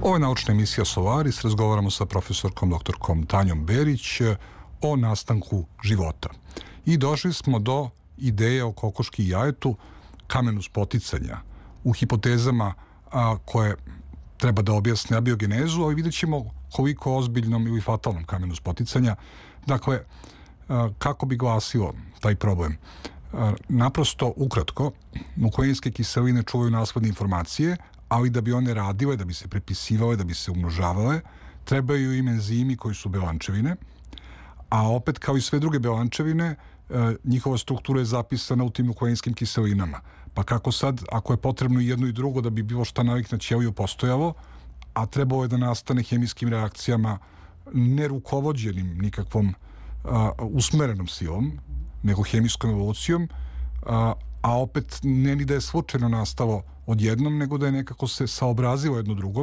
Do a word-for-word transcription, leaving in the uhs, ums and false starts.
Ovo je naučna emisija Solaris, razgovaramo sa profesorkom doktorkom Tanjom Berić o nastanku života. I došli smo do ideje o kokoški i jajetu, kamenu spoticanja, u hipotezama a, koje treba da objasne abiogenezu, ali vidjet ćemo koliko ozbiljnom ili fatalnom kamenu spoticanja. Dakle, a, kako bi glasilo taj problem? A, naprosto, ukratko, nukleinske kiseline čuvaju nasledne informacije, ali da bi one radile, da bi se prepisivale, da bi se umnožavale, trebaju im enzimi koji su belančevine, a opet kao i sve druge belančevine, njihova struktura je zapisana u tim nukleinskim kiselinama. Pa kako sad, ako je potrebno i jedno i drugo da bi bilo šta nalik na ćeliju postojalo, a trebalo je da nastane hemijskim reakcijama ne rukovođenim nikakvom a, usmerenom silom, nego hemijskom evolucijom, a, a opet ne ni da je slučajno nastalo odjednom, nego da je nekako se saobrazilo jedno drugom.